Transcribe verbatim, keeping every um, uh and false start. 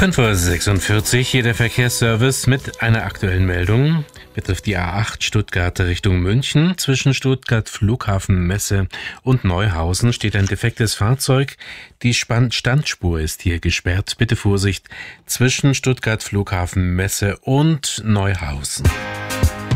fünf Uhr sechsundvierzig, hier der Verkehrsservice mit einer aktuellen Meldung. Betrifft die A acht Stuttgart Richtung München. Zwischen Stuttgart Flughafen Messe und Neuhausen steht ein defektes Fahrzeug. Die Span- Standspur ist hier gesperrt. Bitte Vorsicht zwischen Stuttgart Flughafen Messe und Neuhausen.